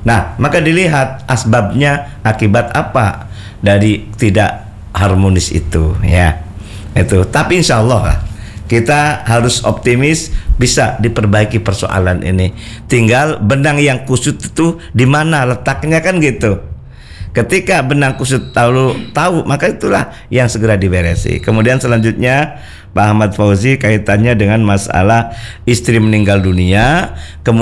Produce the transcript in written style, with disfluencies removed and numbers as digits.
Nah, maka dilihat asbabnya, akibat apa dari tidak harmonis itu, ya. Itu. Tapi insya Allah kita harus optimis bisa diperbaiki persoalan ini. Tinggal benang yang kusut itu di mana letaknya, kan gitu. Ketika benang kusut tahu, maka itulah yang segera diberesi. Kemudian selanjutnya Pak Ahmad Fauzi kaitannya dengan masalah istri meninggal dunia, kemudian